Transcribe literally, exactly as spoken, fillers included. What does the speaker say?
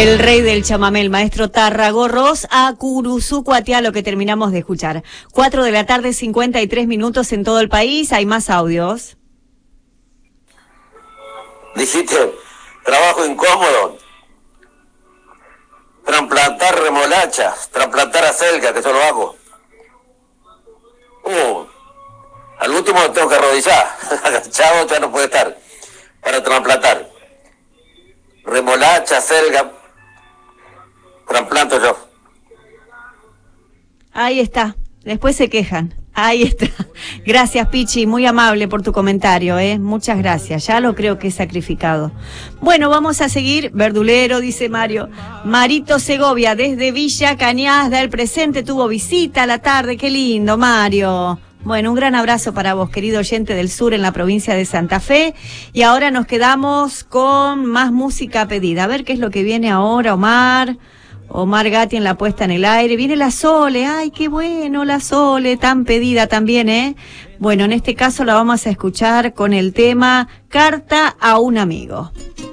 El rey del chamamé, el maestro Tarragorros, a Curuzucuatiá, lo que terminamos de escuchar. Cuatro de la tarde, cincuenta y tres minutos en todo el país. Hay más audios. Dijiste, trabajo incómodo. Trasplantar remolachas, trasplantar acelga, que eso lo hago. Uh, al último tengo que arrodillar. Agachado ya no puede estar. Para trasplantar. Remolacha, acelga. Trasplanto yo. Ahí está. Después se quejan. Ahí está. Gracias, Pichi, muy amable por tu comentario, ¿eh? Muchas gracias. Ya lo creo que es sacrificado. Bueno, vamos a seguir. Verdulero, dice Mario. Marito Segovia, desde Villa Cañas, da el presente, tuvo visita a la tarde. Qué lindo, Mario. Bueno, un gran abrazo para vos, querido oyente del sur en la provincia de Santa Fe. Y ahora nos quedamos con más música pedida. A ver qué es lo que viene ahora, Omar. Omar Gatti en la puesta en el aire. Viene la Sole. Ay, qué bueno, la Sole, tan pedida también, ¿eh? Bueno, en este caso la vamos a escuchar con el tema Carta a un amigo.